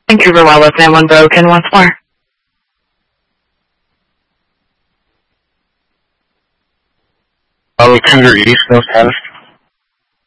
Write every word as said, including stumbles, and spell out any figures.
Vancouver Wildlife nine one broken once more. Bravo Cougar East, no status.